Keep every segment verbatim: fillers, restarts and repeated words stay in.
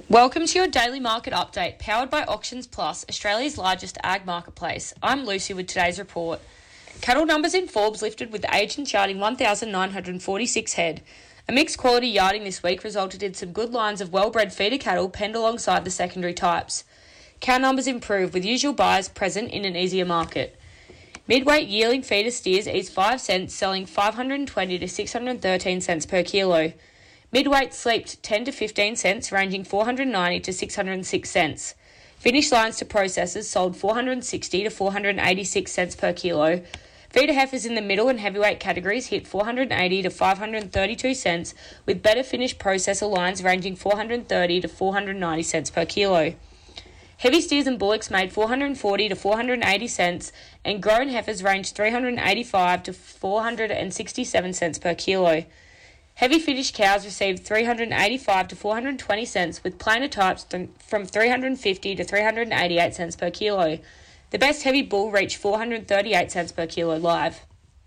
Welcome to your daily market update, powered by Auctions Plus, Australia's largest ag marketplace. I'm Lucy with today's report. Cattle numbers in Forbes lifted with agents yarding one thousand nine hundred forty-six head. A mixed quality yarding this week resulted in some good lines of well-bred feeder cattle penned alongside the secondary types. Cow numbers improved with usual buyers present in an easier market. Midweight yearling feeder steers eased five cents, selling five hundred twenty to six hundred thirteen cents per kilo. Midweight sleeped ten to fifteen cents, ranging four hundred ninety to six hundred six cents. Finished lines to processors sold four hundred sixty to four hundred eighty-six cents per kilo. Feeder heifers in the middle and heavyweight categories hit four hundred eighty to five hundred thirty-two cents, with better finished processor lines ranging four hundred thirty to four hundred ninety cents per kilo. Heavy steers and bullocks made four hundred forty to four hundred eighty cents, and grown heifers ranged three hundred eighty-five to four hundred sixty-seven cents per kilo. Heavy finished cows received three hundred eighty-five to four hundred twenty cents, with plainer types th- from three hundred fifty to three hundred eighty-eight cents per kilo. The best heavy bull reached four hundred thirty-eight cents per kilo live.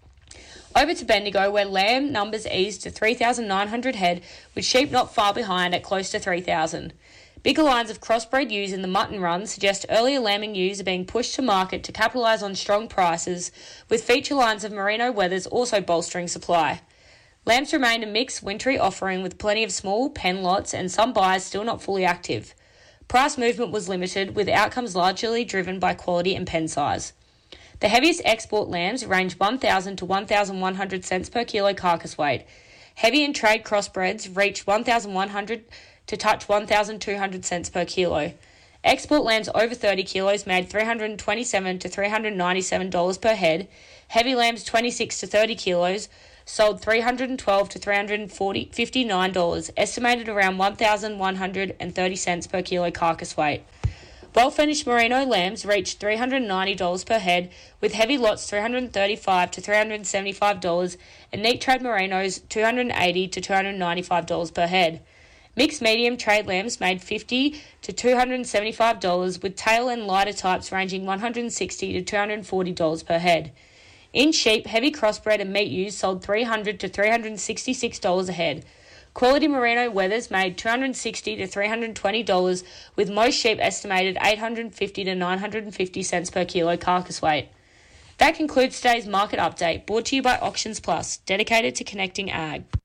Over to Bendigo, where lamb numbers eased to three thousand nine hundred head, with sheep not far behind at close to three thousand. Bigger lines of crossbred ewes in the mutton run suggest earlier lambing ewes are being pushed to market to capitalise on strong prices, with feature lines of merino wethers also bolstering supply. Lambs remained a mixed wintry offering with plenty of small pen lots and some buyers still not fully active. Price movement was limited, with outcomes largely driven by quality and pen size. The heaviest export lambs ranged one thousand to one thousand one hundred cents per kilo carcass weight. Heavy and trade crossbreds reached one thousand one hundred to touch one thousand two hundred cents per kilo. Export lambs over thirty kilos made three hundred twenty-seven to three hundred ninety-seven dollars per head. Heavy lambs twenty-six to thirty kilos sold three hundred twelve to three hundred fifty-nine dollars, estimated around one thousand one hundred thirty cents per kilo carcass weight. Well-finished merino lambs reached three hundred ninety dollars per head, with heavy lots three hundred thirty-five to three hundred seventy-five dollars, and neat trade merinos two hundred eighty to two hundred ninety-five dollars per head. Mixed medium trade lambs made fifty to two hundred seventy-five dollars, with tail and lighter types ranging one hundred sixty to two hundred forty dollars per head. In sheep, heavy crossbred and meat ewes sold three hundred to three hundred sixty-six dollars a head. Quality merino wethers made two hundred sixty to three hundred twenty dollars, with most sheep estimated eight hundred fifty to nine hundred fifty cents per kilo carcass weight. That concludes today's market update, brought to you by Auctions Plus, dedicated to connecting ag.